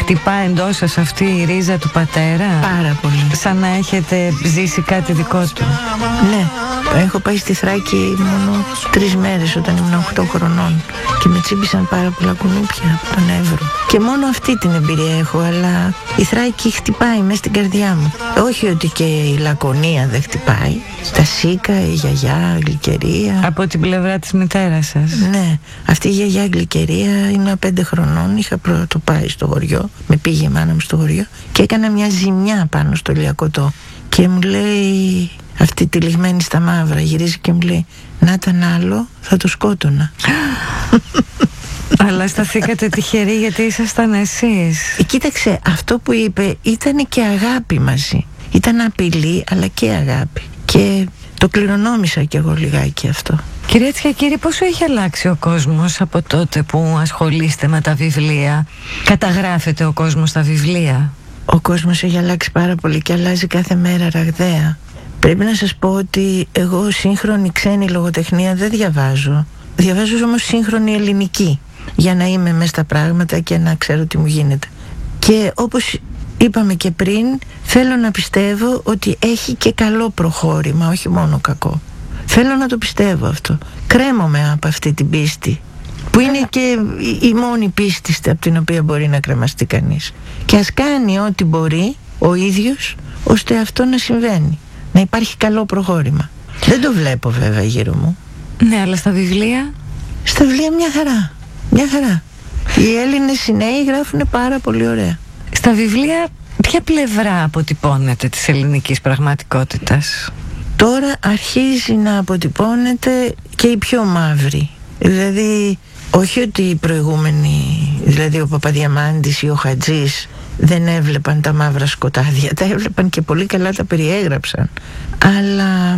χτυπά εντός σας αυτή η ρίζα του πατέρα? Πάρα πολύ. Σαν να έχετε ζήσει κάτι δικό του. Ναι, έχω πάει στη Θράκη μόνο 3 μέρες όταν ήμουν 8 χρονών και με τσίμπησαν πάρα πολλά κουνούπια από τον Εύρο. Και μόνο αυτή την εμπειρία έχω, αλλά η Θράκη χτυπάει μέσα στην καρδιά μου. Όχι ότι και η Λακωνία δεν χτυπάει. Τα Σίκα, η γιαγιά, η Γλυκερία. Από την πλευρά της μητέρας σας? Ναι, αυτή η γιαγιά Γλυκερία είναι 5 χρονών. Είχα πρώτο πάει στο χωριό. Με πήγε η μάνα μου στο χωριό και έκανα μια ζημιά πάνω στο Λιακωτό. Και μου λέει, αυτή τυλιγμένη στα μαύρα, γυρίζει και μου λέει, να ήταν άλλο θα το σκότωνα. Αλλά σταθήκατε τυχεροί γιατί ήσασταν εσείς. Κοίταξε, αυτό που είπε ήταν και αγάπη μαζί. Ήταν απειλή αλλά και αγάπη. Και το κληρονόμησα κι εγώ λιγάκι αυτό. Κυρίες και κύριοι, πόσο έχει αλλάξει ο κόσμος από τότε που ασχολείστε με τα βιβλία? Καταγράφεται ο κόσμος στα βιβλία? Ο κόσμος έχει αλλάξει πάρα πολύ και αλλάζει κάθε μέρα ραγδαία. Πρέπει να σας πω ότι εγώ σύγχρονη ξένη λογοτεχνία δεν διαβάζω. Διαβάζω όμως σύγχρονη ελληνική, για να είμαι μέσα στα πράγματα και να ξέρω τι μου γίνεται. Και όπως είπαμε και πριν, θέλω να πιστεύω ότι έχει και καλό προχώρημα, όχι μόνο κακό. Θέλω να το πιστεύω αυτό. Κρέμομαι από αυτή την πίστη, που είναι και η μόνη πίστη από την οποία μπορεί να κρεμαστεί κανείς. Και ας κάνει ό,τι μπορεί ο ίδιος ώστε αυτό να συμβαίνει, να υπάρχει καλό προχώρημα. Δεν το βλέπω βέβαια γύρω μου. Ναι, αλλά στα βιβλία? Στα βιβλία μια χαρά. Μια χαρά. Οι Έλληνες οι νέοι γράφουν πάρα πολύ ωραία. Στα βιβλία ποια πλευρά αποτυπώνεται της ελληνικής πραγματικότητας? Τώρα αρχίζει να αποτυπώνεται και η πιο μαύρη. Δηλαδή, όχι ότι οι προηγούμενοι, δηλαδή ο Παπαδιαμάντης ή ο Χατζής, δεν έβλεπαν τα μαύρα σκοτάδια. Τα έβλεπαν και πολύ καλά τα περιέγραψαν. Αλλά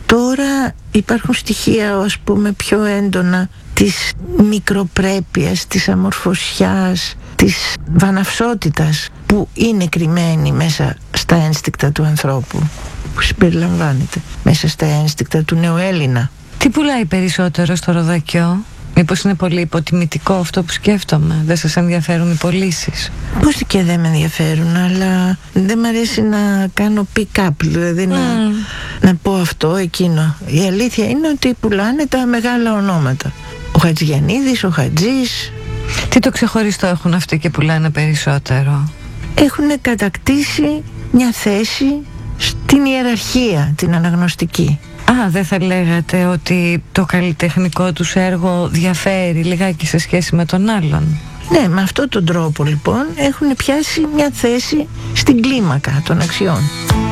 τώρα υπάρχουν στοιχεία, ας πούμε, πιο έντονα της μικροπρέπειας, της αμορφωσιάς, της βαναυσότητας που είναι κρυμμένη μέσα στα ένστικτα του ανθρώπου, που συμπεριλαμβάνεται μέσα στα ένστικτα του νεοέλληνα. Τι πουλάει περισσότερο στο Ροδακιό? Μήπως είναι πολύ υποτιμητικό αυτό που σκέφτομαι? Δεν σας ενδιαφέρουν οι πωλήσεις? Πώς και δεν με ενδιαφέρουν, αλλά δεν μ' αρέσει να κάνω pick-up, δηλαδή να πω αυτό, εκείνο. Η αλήθεια είναι ότι πουλάνε τα μεγάλα ονόματα. Ο Χατζηγιαννίδης, ο Χατζής. Τι το ξεχωριστό έχουν αυτοί και πουλάνε περισσότερο? Έχουν κατακτήσει μια θέση στην ιεραρχία, την αναγνωστική. Δεν θα λέγατε ότι το καλλιτεχνικό τους έργο διαφέρει λιγάκι σε σχέση με τον άλλον? Ναι, με αυτόν τον τρόπο λοιπόν έχουν πιάσει μια θέση στην κλίμακα των αξιών.